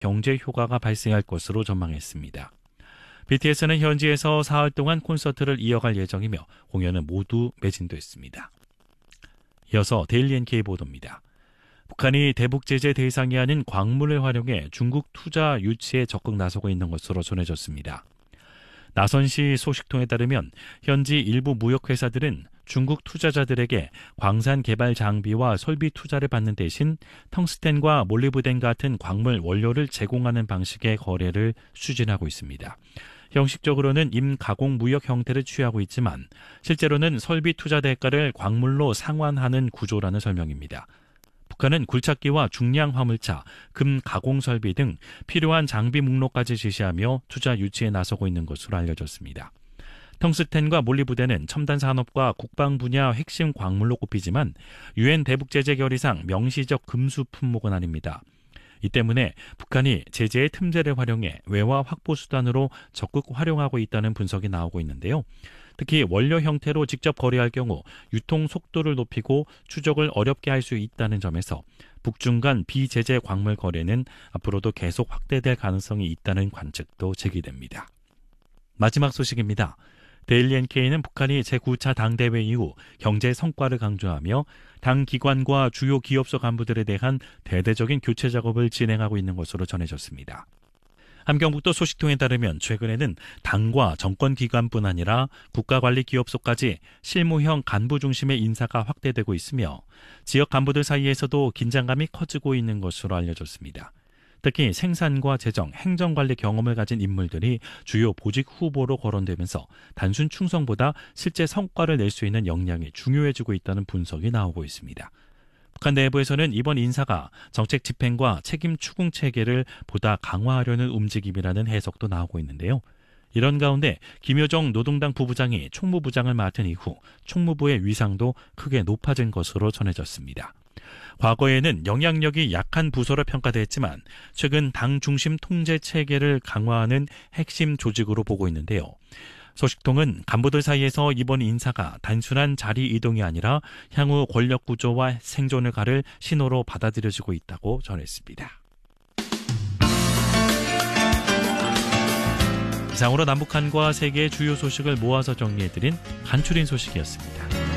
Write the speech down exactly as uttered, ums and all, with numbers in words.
경제 효과가 발생할 것으로 전망했습니다. 비티에스는 현지에서 사흘 동안 콘서트를 이어갈 예정이며 공연은 모두 매진됐습니다. 이어서 데일리 엔케이 보도입니다. 북한이 대북 제재 대상이 아닌 광물을 활용해 중국 투자 유치에 적극 나서고 있는 것으로 전해졌습니다. 나선시 소식통에 따르면 현지 일부 무역회사들은 중국 투자자들에게 광산 개발 장비와 설비 투자를 받는 대신 텅스텐과 몰리브덴 같은 광물 원료를 제공하는 방식의 거래를 추진하고 있습니다. 형식적으로는 임가공 무역 형태를 취하고 있지만 실제로는 설비 투자 대가를 광물로 상환하는 구조라는 설명입니다. 북한은 굴착기와 중량 화물차, 금 가공 설비 등 필요한 장비 목록까지 제시하며 투자 유치에 나서고 있는 것으로 알려졌습니다. 텅스텐과 몰리브덴은 첨단 산업과 국방 분야 핵심 광물로 꼽히지만 유엔 대북 제재 결의상 명시적 금수 품목은 아닙니다. 이 때문에 북한이 제재의 틈새를 활용해 외화 확보 수단으로 적극 활용하고 있다는 분석이 나오고 있는데요. 특히 원료 형태로 직접 거래할 경우 유통 속도를 높이고 추적을 어렵게 할 수 있다는 점에서 북중 간 비제재 광물 거래는 앞으로도 계속 확대될 가능성이 있다는 관측도 제기됩니다. 마지막 소식입니다. 데일리 엔케이는 북한이 제구 차 당대회 이후 경제 성과를 강조하며 당 기관과 주요 기업소 간부들에 대한 대대적인 교체 작업을 진행하고 있는 것으로 전해졌습니다. 함경북도 소식통에 따르면 최근에는 당과 정권기관뿐 아니라 국가관리기업소까지 실무형 간부 중심의 인사가 확대되고 있으며 지역 간부들 사이에서도 긴장감이 커지고 있는 것으로 알려졌습니다. 특히 생산과 재정, 행정관리 경험을 가진 인물들이 주요 보직 후보로 거론되면서 단순 충성보다 실제 성과를 낼 수 있는 역량이 중요해지고 있다는 분석이 나오고 있습니다. 북한 내부에서는 이번 인사가 정책 집행과 책임 추궁 체계를 보다 강화하려는 움직임이라는 해석도 나오고 있는데요. 이런 가운데 김여정 노동당 부부장이 총무부장을 맡은 이후 총무부의 위상도 크게 높아진 것으로 전해졌습니다. 과거에는 영향력이 약한 부서로 평가됐지만 최근 당 중심 통제 체계를 강화하는 핵심 조직으로 보고 있는데요. 소식통은 간부들 사이에서 이번 인사가 단순한 자리 이동이 아니라 향후 권력 구조와 생존을 가를 신호로 받아들여지고 있다고 전했습니다. 이상으로 남북한과 세계의 주요 소식을 모아서 정리해드린 간추린 소식이었습니다.